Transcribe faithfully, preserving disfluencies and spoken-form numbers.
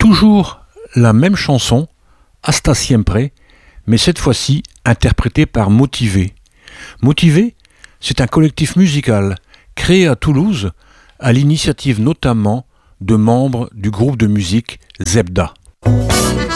toujours la même chanson, Hasta Siempre, mais cette fois-ci interprétée par Motivé. Motivé, c'est un collectif musical créé à Toulouse à l'initiative notamment de membres du groupe de musique Zebda.